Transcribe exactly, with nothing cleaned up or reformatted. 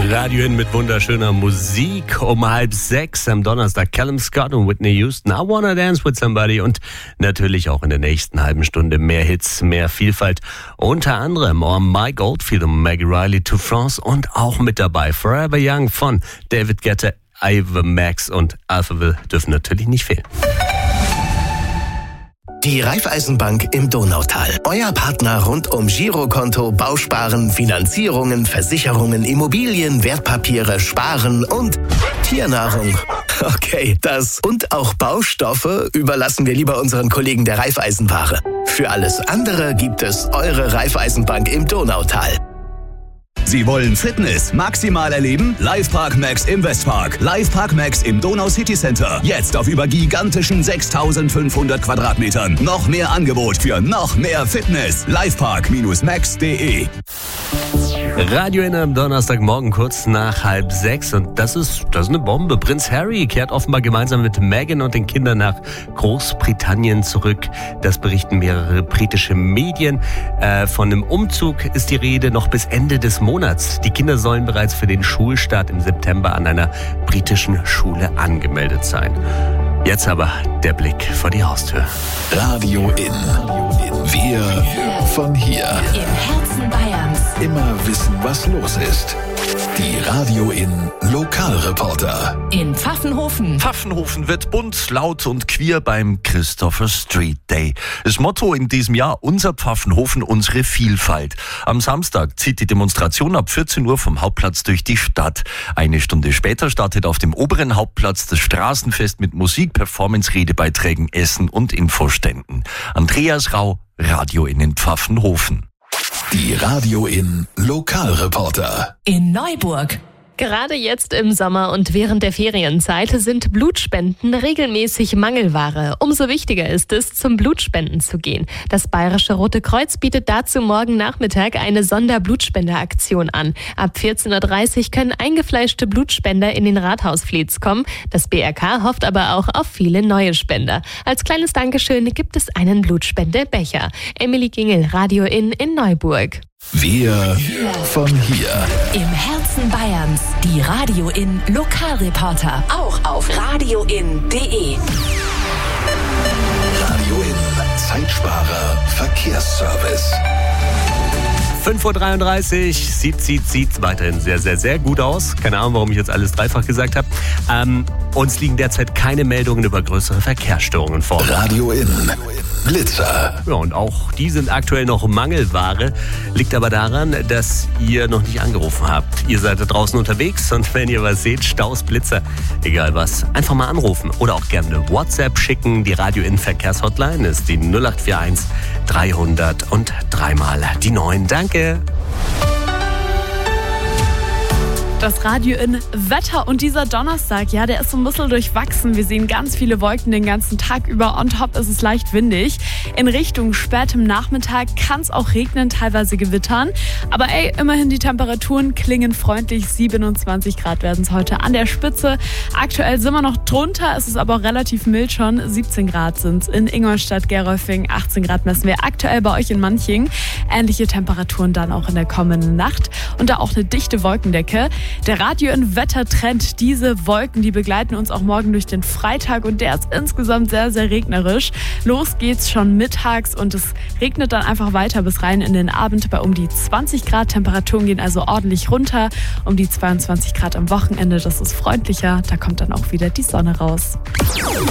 Radio hin mit wunderschöner Musik. Um halb sechs am Donnerstag Callum Scott und Whitney Houston, I Wanna Dance With Somebody. Und natürlich auch in der nächsten halben Stunde mehr Hits, mehr Vielfalt. Unter anderem oh, Mike Oldfield und Maggie Riley to France. Und auch mit dabei Forever Young von David Guetta, Ava Max und Alphaville dürfen natürlich nicht fehlen. Die Raiffeisenbank im Donautal. Euer Partner rund um Girokonto, Bausparen, Finanzierungen, Versicherungen, Immobilien, Wertpapiere, Sparen und Tiernahrung. Okay, das und auch Baustoffe überlassen wir lieber unseren Kollegen der Raiffeisenware. Für alles andere gibt es eure Raiffeisenbank im Donautal. Sie wollen Fitness maximal erleben? Livepark Max im Westpark. Livepark Max im Donau City Center. Jetzt auf über gigantischen sechstausendfünfhundert Quadratmetern. Noch mehr Angebot für noch mehr Fitness. Livepark Max punkt de. Radio in am Donnerstagmorgen kurz nach halb sechs und das ist, das ist eine Bombe. Prinz Harry kehrt offenbar gemeinsam mit Meghan und den Kindern nach Großbritannien zurück. Das berichten mehrere britische Medien. Äh, von einem Umzug ist die Rede noch bis Ende des Monats. Die Kinder sollen bereits für den Schulstart im September an einer britischen Schule angemeldet sein. Jetzt aber der Blick vor die Haustür. Radio in. Wir von hier. Im Herzen Bayerns. Immer wissen, was los ist. Die Radio in Lokalreporter. In Pfaffenhofen. Pfaffenhofen wird bunt, laut und queer beim Christopher Street Day. Das Motto in diesem Jahr: unser Pfaffenhofen, unsere Vielfalt. Am Samstag zieht die Demonstration ab vierzehn Uhr vom Hauptplatz durch die Stadt. Eine Stunde später startet auf dem oberen Hauptplatz das Straßenfest mit Musik, Performance, Redebeiträgen, Essen und Infoständen. Andreas Rau, Radio in den Pfaffenhofen. Die Radio in Lokalreporter. In Neuburg. Gerade jetzt im Sommer und während der Ferienzeit sind Blutspenden regelmäßig Mangelware. Umso wichtiger ist es, zum Blutspenden zu gehen. Das Bayerische Rote Kreuz bietet dazu morgen Nachmittag eine Sonderblutspenderaktion an. Ab vierzehn Uhr dreißig können eingefleischte Blutspender in den Rathausfleets kommen. Das B R K hofft aber auch auf viele neue Spender. Als kleines Dankeschön gibt es einen Blutspendebecher. Emily Gingel, Radio in in Neuburg. Wir von hier. Im Herzen Bayerns. Die Radio in Lokalreporter. Auch auf radio in punkt de. Radio in Zeitsparer Verkehrsservice. fünf Uhr dreiunddreißig, sieht, sieht, sieht weiterhin sehr, sehr, sehr gut aus. Keine Ahnung, warum ich jetzt alles dreifach gesagt habe. Ähm, uns liegen derzeit keine Meldungen über größere Verkehrsstörungen vor. Radio in Blitzer. Ja, und auch die sind aktuell noch Mangelware. Liegt aber daran, dass ihr noch nicht angerufen habt. Ihr seid da draußen unterwegs und wenn ihr was seht, Staus, Blitzer, egal was, einfach mal anrufen oder auch gerne eine WhatsApp schicken. Die Radio in Verkehrshotline ist die null acht vier eins dreihundert und dreimal die neun. Danke. Das Radio in Wetter und dieser Donnerstag, ja, der ist so ein bisschen durchwachsen. Wir sehen ganz viele Wolken den ganzen Tag über. On top ist es leicht windig. In Richtung spätem Nachmittag kann es auch regnen, teilweise gewittern. Aber ey, immerhin die Temperaturen klingen freundlich. siebenundzwanzig Grad werden es heute an der Spitze. Aktuell sind wir noch drunter, es ist aber auch relativ mild schon. siebzehn Grad sind es in Ingolstadt, Gerolfing. achtzehn Grad messen wir aktuell bei euch in Manching. Ähnliche Temperaturen dann auch in der kommenden Nacht. Und da auch eine dichte Wolkendecke. Der Radio in Wettertrend, diese Wolken, die begleiten uns auch morgen durch den Freitag und der ist insgesamt sehr, sehr regnerisch. Los geht's schon mittags und es regnet dann einfach weiter bis rein in den Abend bei um die zwanzig Grad. Temperaturen gehen also ordentlich runter, um die zweiundzwanzig Grad am Wochenende. Das ist freundlicher, da kommt dann auch wieder die Sonne raus.